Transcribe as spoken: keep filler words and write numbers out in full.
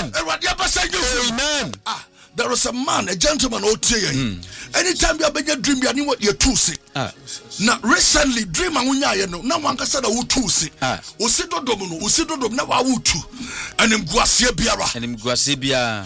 Amen. Ah, there was a man, a gentleman out here. Mm. Anytime you have a dream, you know what you're too sick. Ah. Now, recently, dream and when you know, now one can say that you too sick. Ah. Usido domino, usido dom, now I would too. And him guasia biara. And him guasia.